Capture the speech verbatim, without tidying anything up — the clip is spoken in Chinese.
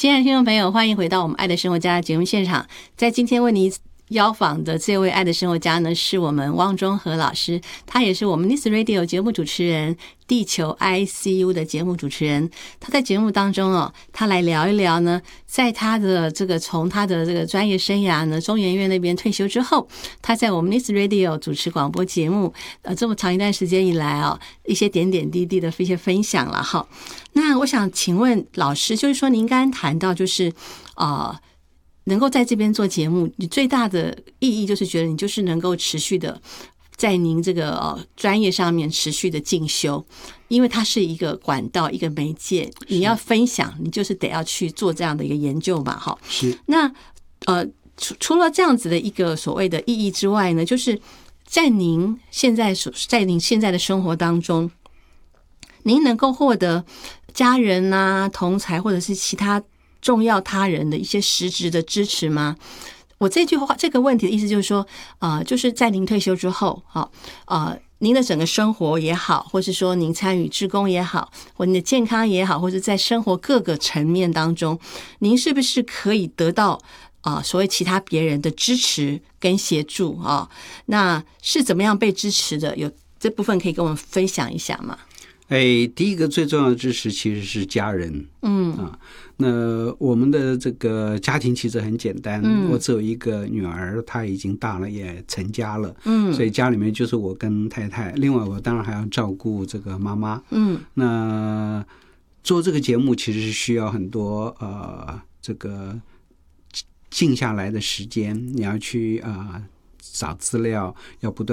亲爱的听众朋友，欢迎回到我们爱的生活家的节目现场。在今天为你邀访的这位爱的生活家呢，是我们汪中和老师，他也是我们 Nice Radio 节目主持人，地球 I C U 的节目主持人。他在节目当中哦，他来聊一聊呢，在他的这个从他的这个专业生涯呢，中研院那边退休之后，他在我们 Nice Radio 主持广播节目，呃，这么长一段时间以来哦，一些点点滴滴的一些分享了哈。那我想请问老师，就是说您刚刚谈到就是呃能够在这边做节目，你最大的意义就是觉得你就是能够持续的在您这个呃专业上面持续的进修，因为它是一个管道，一个媒介，你要分享，你就是得要去做这样的一个研究嘛，哈。 是。 那呃除除了这样子的一个所谓的意义之外呢，就是在您现在所在您现在的生活当中，您能够获得家人啊、同侪或者是其他重要他人的一些实质的支持吗？我这句话这个问题的意思就是说，呃，就是在您退休之后，哈，呃，您的整个生活也好，或是说您参与志工也好，或您的健康也好，或者在生活各个层面当中，您是不是可以得到啊、呃、所谓其他别人的支持跟协助啊？那是怎么样被支持的？有这部分可以跟我们分享一下吗？ 哎，第一个最重要的支持其实是家人， 嗯啊，那我们的这个家庭其实很简单， 嗯， 我只有一个女儿，她已经大了，也成家了， 嗯， 所以家里面就是我跟太太，另外我当然还要照顾这个妈妈， 嗯， 那做这个节目其实是需要很多呃这个静下来的时间，你要去啊、呃、找资料，要不断